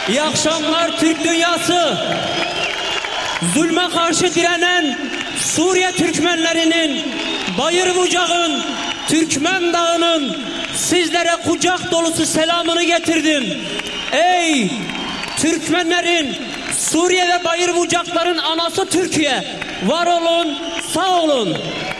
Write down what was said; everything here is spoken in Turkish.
İyi akşamlar Türk dünyası. Zulme karşı direnen Suriye Türkmenlerinin, Bayır Bucak'ın, Türkmen Dağı'nın sizlere kucak dolusu selamını getirdim. Ey Türkmenlerin, Suriye ve Bayır Bucakların anası Türkiye, var olun, sağ olun.